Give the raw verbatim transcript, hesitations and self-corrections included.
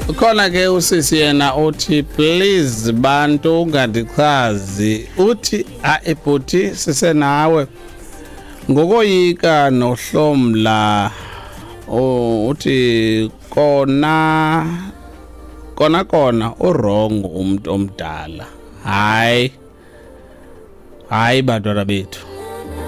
khona ke usisi yena uthi please bantu ungandichazi uthi a ebhuti sisenawe ngokoyika nohlomla uthi kona kona kona urong umuntu omdala hayi hayi bantwana bethu